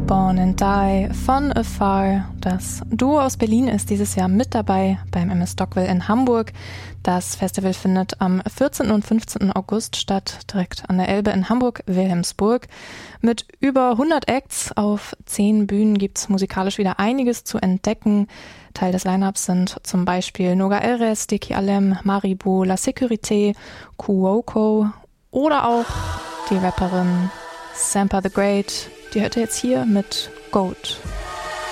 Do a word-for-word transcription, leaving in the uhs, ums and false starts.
Born and Die von Afar. Das Duo aus Berlin ist dieses Jahr mit dabei beim M S Stockwell in Hamburg. Das Festival findet am vierzehnten und fünfzehnten August statt, direkt an der Elbe in Hamburg-Wilhelmsburg. Mit über hundert Acts auf zehn Bühnen gibt's musikalisch wieder einiges zu entdecken. Teil des Line-Ups sind zum Beispiel Noga Erez, Deki Alem, Maribu, La Sécurité, Kuoko oder auch die Rapperin Sampa the Great. Die hört ihr jetzt hier mit Goat.